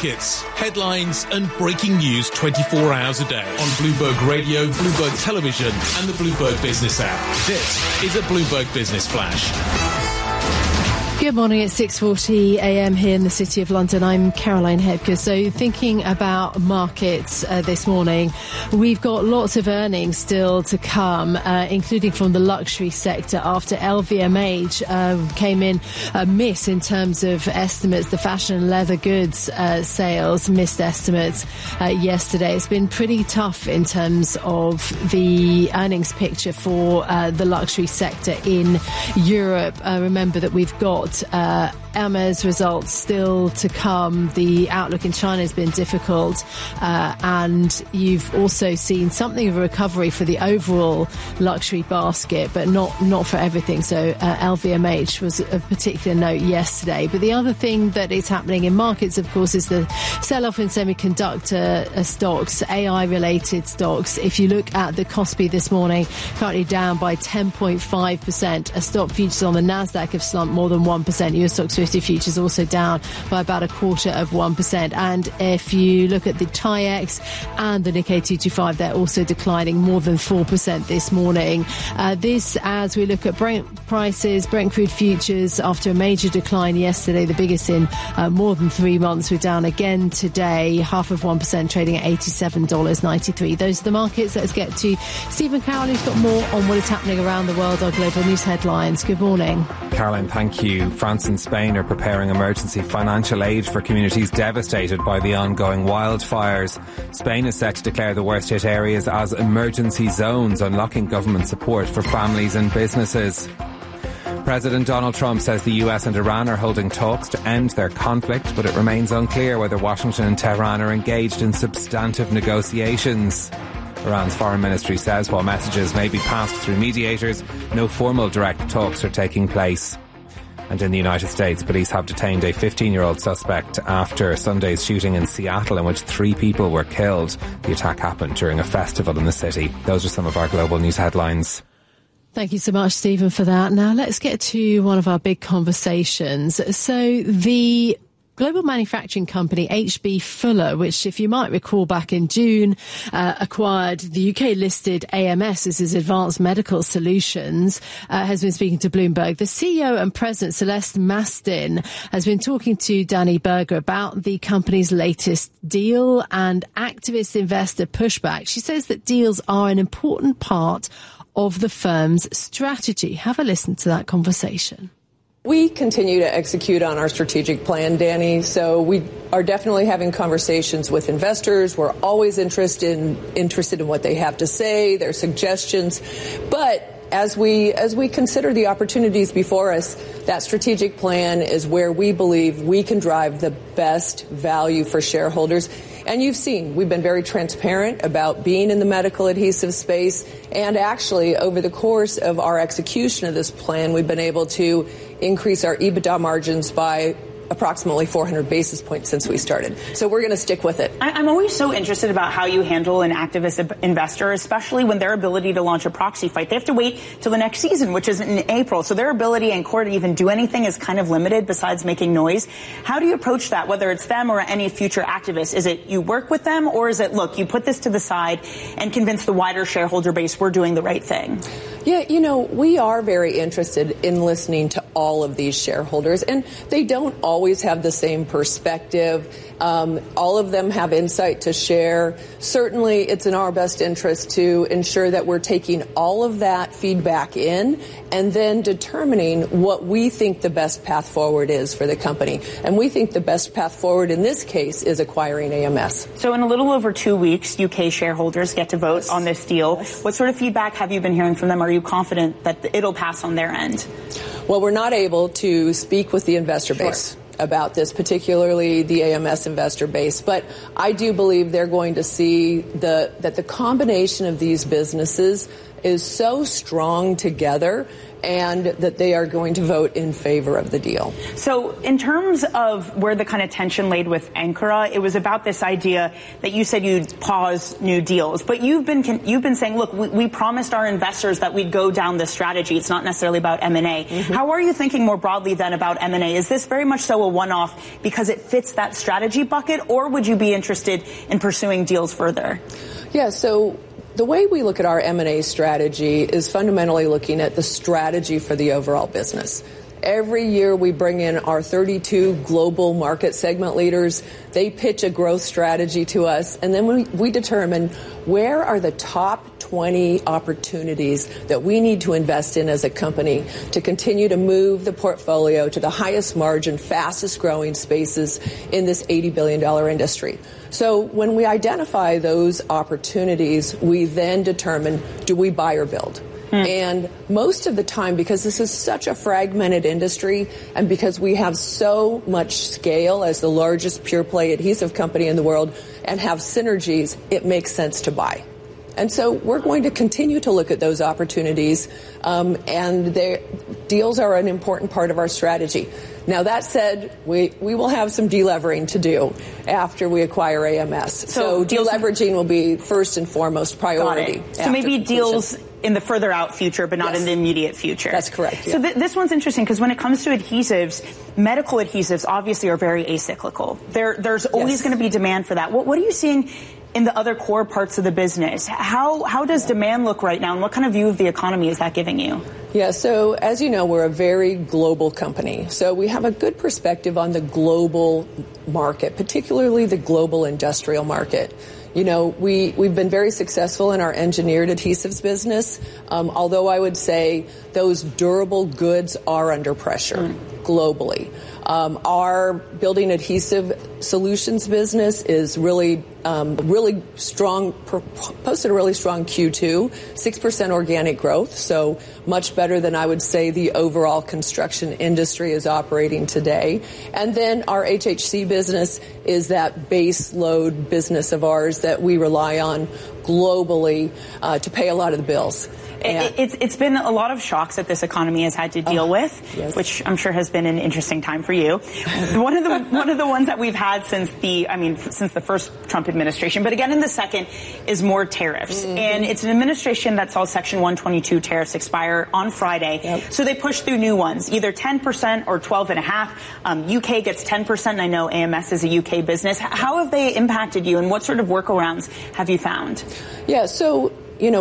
markets, headlines and breaking news 24 hours a day on Bloomberg Radio, Bloomberg Television and the Bloomberg Business app. This is a Bloomberg Business Flash. Good morning. It's 6:40 a.m. here in the City of London. I'm Caroline Hebker. So thinking about markets this morning, we've got lots of earnings still to come, including from the luxury sector after LVMH came in a miss in terms of estimates. The fashion and leather goods sales missed estimates yesterday. It's been pretty tough in terms of the earnings picture for the luxury sector in Europe. Remember that we've got Hermès results still to come. The outlook in China has been difficult, and you've also seen something of a recovery for the overall luxury basket, but not for everything. So LVMH was a particular note yesterday. But the other thing that is happening in markets, of course, is the sell-off in semiconductor stocks, AI-related stocks. If you look at the Kospi this morning, currently down by 10.5%. Stock futures on the Nasdaq have slumped more than 1%. US Stocks 50 futures also down by about 1/4%. And if you look at the TAIEX and the Nikkei 225, they're also declining more than 4% this morning. This as we look at Brent prices, Brent crude futures after a major decline yesterday, the biggest in more than 3 months. We're down again today, 0.5%, trading at $87.93. Those are the markets. Let's get to Stephen Carroll, who's got more on what is happening around the world, our global news headlines. Good morning. Caroline, thank you. France and Spain are preparing emergency financial aid for communities devastated by the ongoing wildfires. Spain is set to declare the worst hit areas as emergency zones, unlocking government support for families and businesses. President Donald Trump says the US and Iran are holding talks to end their conflict, but it remains unclear whether Washington and Tehran are engaged in substantive negotiations. Iran's foreign ministry says while messages may be passed through mediators, no formal direct talks are taking place. And in the United States, police have detained a 15-year-old suspect after Sunday's shooting in Seattle in which 3 people were killed. The attack happened during a festival in the city. Those are some of our global news headlines. Thank you so much, Stephen, for that. Now let's get to one of our big conversations. So the global manufacturing company HB Fuller, which, if you might recall, back in June, acquired the UK-listed AMS, this is Advanced Medical Solutions, has been speaking to Bloomberg. The CEO and President, Celeste Mastin, has been talking to Danny Berger about the company's latest deal and activist investor pushback. She says that deals are an important part of the firm's strategy. Have a listen to that conversation. We continue to execute on our strategic plan, Danny. So we are definitely having conversations with investors. We're always interested in what they have to say, their suggestions. But as we consider the opportunities before us, that strategic plan is where we believe we can drive the best value for shareholders. And you've seen, we've been very transparent about being in the medical adhesive space. And actually, over the course of our execution of this plan, we've been able to increase our EBITDA margins by approximately 400 basis points since we started. So we're going to stick with it. I'm always so interested about how you handle an activist investor, especially when their ability to launch a proxy fight. They have to wait till the next season, which is in April. So their ability in court to even do anything is kind of limited besides making noise. How do you approach that, whether it's them or any future activists? Is it you work with them, or is it, look, you put this to the side and convince the wider shareholder base we're doing the right thing? Yeah, we are very interested in listening to all of these shareholders, and they don't always have the same perspective. All of them have insight to share. Certainly, it's in our best interest to ensure that we're taking all of that feedback in and then determining what we think the best path forward is for the company. And we think the best path forward in this case is acquiring AMS. So in a little over 2 weeks, UK shareholders get to vote on this deal. Yes. What sort of feedback have you been hearing from them? Are you confident that it'll pass on their end? Well, we're not able to speak with the investor base about this, particularly the AMS investor base. But I do believe they're going to see that the combination of these businesses is so strong together, and that they are going to vote in favor of the deal. So in terms of where the kind of tension laid with Ankara, it was about this idea that you said you'd pause new deals. But you've been saying, look, we promised our investors that we'd go down this strategy. It's not necessarily about M&A. Mm-hmm. How are you thinking more broadly then about M&A? Is this very much so a one-off because it fits that strategy bucket, or would you be interested in pursuing deals further? Yeah, so the way we look at our M&A strategy is fundamentally looking at the strategy for the overall business. Every year we bring in our 32 global market segment leaders. They pitch a growth strategy to us, and then we determine where are the top 20 opportunities that we need to invest in as a company to continue to move the portfolio to the highest margin, fastest growing spaces in this $80 billion industry. So when we identify those opportunities, we then determine, do we buy or build? And most of the time, because this is such a fragmented industry and because we have so much scale as the largest pure play adhesive company in the world and have synergies, it makes sense to buy. And so we're going to continue to look at those opportunities, and deals are an important part of our strategy. Now, that said, we will have some delevering to do after we acquire AMS. So deleveraging will be first and foremost priority. So maybe deals in the further out future, but not in the immediate future. That's correct. Yeah. So this one's interesting because when it comes to adhesives, medical adhesives obviously are very acyclical. There's always going to be demand for that. What are you seeing in the other core parts of the business? How does demand look right now, and what kind of view of the economy is that giving you? Yeah, so as you know, we're a very global company. So we have a good perspective on the global market, particularly the global industrial market. You know, we've been very successful in our engineered adhesives business, although I would say those durable goods are under pressure globally. Our building adhesive solutions business is really strong, posted a really strong Q2, 6% organic growth, so much better than I would say the overall construction industry is operating today. And then our HHC business is that base load business of ours that we rely on globally to pay a lot of the bills. It's been a lot of shocks that this economy has had to deal with, which I'm sure has been an interesting time for you. One of the ones that we've had since the first Trump administration, but again in the second, is more tariffs. And it's an administration that saw Section 122 tariffs expire on Friday. So they pushed through new ones, either 10% or 12.5%. UK gets 10%, and I know AMS is a UK business. How have they impacted you, and what sort of workarounds have you found? Yeah, so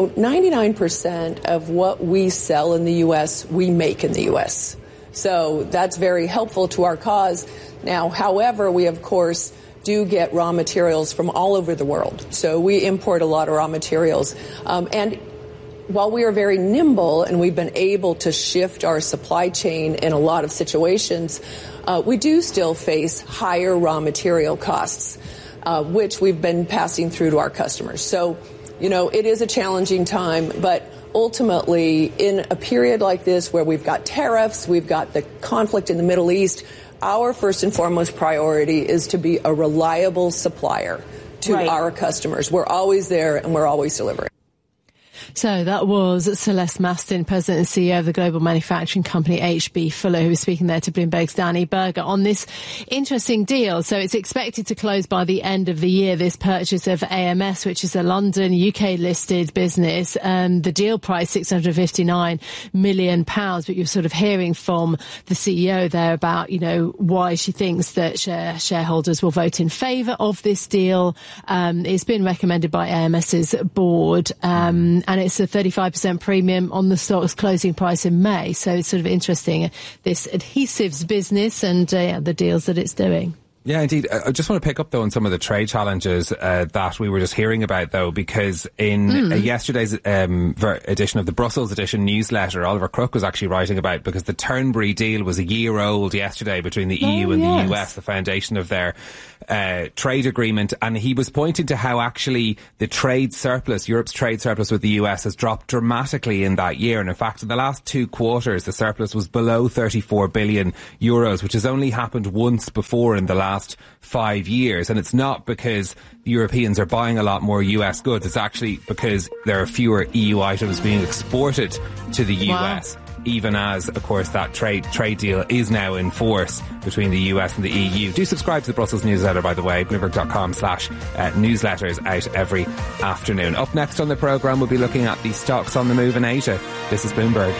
99% of what we sell in the U.S., we make in the U.S. So that's very helpful to our cause. Now, however, we, of course, do get raw materials from all over the world. So we import a lot of raw materials. And while we are very nimble and we've been able to shift our supply chain in a lot of situations, we do still face higher raw material costs, which we've been passing through to our customers. So it is a challenging time, but ultimately, in a period like this where we've got tariffs, we've got the conflict in the Middle East, our first and foremost priority is to be a reliable supplier to our customers. We're always there and we're always delivering. So that was Celeste Mastin, President and CEO of the global manufacturing company H.B. Fuller, who was speaking there to Bloomberg's Danny Berger on this interesting deal. So it's expected to close by the end of the year, this purchase of AMS, which is a London, UK-listed business. The deal price, £659 million. But you're sort of hearing from the CEO there about, why she thinks that shareholders will vote in favour of this deal. It's been recommended by AMS's board, and it's a 35% premium on the stock's closing price in May. So it's sort of interesting, this adhesives business and the deals that it's doing. Yeah, indeed. I just want to pick up, though, on some of the trade challenges that we were just hearing about, though, because in yesterday's edition of the Brussels edition newsletter, Oliver Crook was actually writing about, because the Turnberry deal was a year old yesterday between the EU and the US, the foundation of their trade agreement, and he was pointing to how actually the trade surplus, Europe's trade surplus with the US, has dropped dramatically in that year. And in fact, in the last 2 quarters, the surplus was below 34 billion euros, which has only happened once before in the last last 5 years. And it's not because Europeans are buying a lot more US goods. It's actually because there are fewer EU items being exported to the US. Wow. Even as, of course, that trade deal is now in force between the US and the EU. Do subscribe to the Brussels newsletter, by the way, bloomberg.com/newsletters, out every afternoon. Up next on the programme, we'll be looking at the stocks on the move in Asia. This is Bloomberg.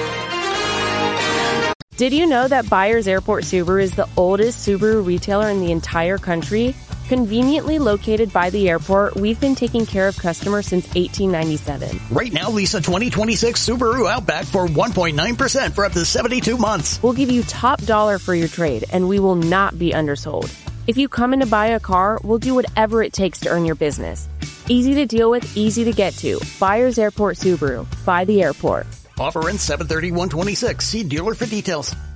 Did you know that Byers Airport Subaru is the oldest Subaru retailer in the entire country? Conveniently located by the airport, we've been taking care of customers since 1897. Right now, lease a 2026 Subaru Outback for 1.9% for up to 72 months. We'll give you top dollar for your trade, and we will not be undersold. If you come in to buy a car, we'll do whatever it takes to earn your business. Easy to deal with, easy to get to. Byers Airport Subaru. By the airport. Offer ends 7/30/126. See dealer for details.